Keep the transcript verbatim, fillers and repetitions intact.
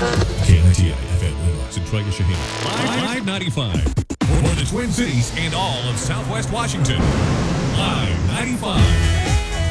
K N I T I F M Little Centralia Shaheen. Live ninety-five. For the Twin Cities and all of Southwest Washington. Live ninety-five.